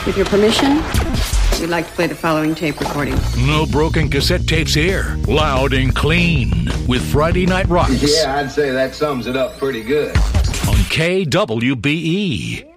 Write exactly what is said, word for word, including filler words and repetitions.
With your permission, we'd like to play the following tape recording. No broken cassette tapes here. Loud and clean with Friday Night Rocks. Yeah, I'd say that sums it up pretty good. On K W B E.